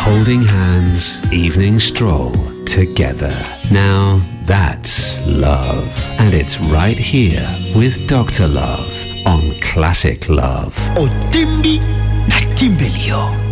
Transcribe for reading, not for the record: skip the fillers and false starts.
holding hands, evening stroll together. Now that's love. And it's right here with Dr. Love on Classic Love. Otimbi na Timbelio.